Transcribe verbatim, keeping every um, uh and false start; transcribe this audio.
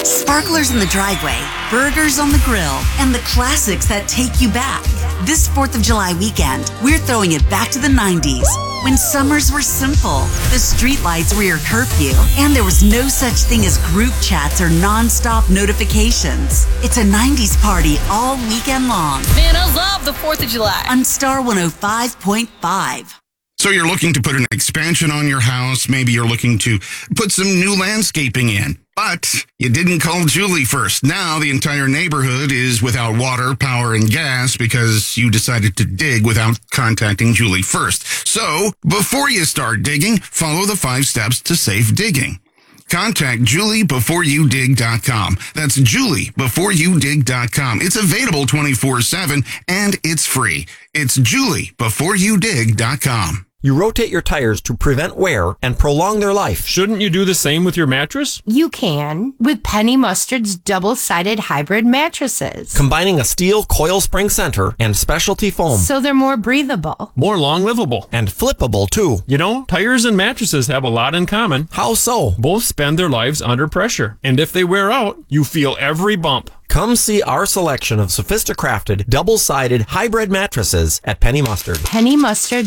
Sparklers in the driveway, burgers on the grill, and the classics that take you back. This fourth of July weekend, we're throwing it back to the nineties, when summers were simple, the streetlights were your curfew, and there was no such thing as group chats or non-stop notifications. It's a nineties party all weekend long. Man, I love the fourth of July. On Star one oh five point five. So you're looking to put an expansion on your house. Maybe you're looking to put some new landscaping in. But you didn't call Julie first. Now the entire neighborhood is without water, power, and gas because you decided to dig without contacting Julie first. So before you start digging, follow the five steps to safe digging. Contact julie before you dig dot com. That's julie before you dig dot com. It's available twenty-four seven and it's free. It's julie before you dig dot com. You rotate your tires to prevent wear and prolong their life. Shouldn't you do the same with your mattress? You can with Penny Mustard's double-sided hybrid mattresses. Combining a steel coil spring center and specialty foam. So they're more breathable. More long livable. And flippable, too. You know, tires and mattresses have a lot in common. How so? Both spend their lives under pressure. And if they wear out, you feel every bump. Come see our selection of sophisticrafted, double-sided hybrid mattresses at Penny Mustard. Penny Mustard.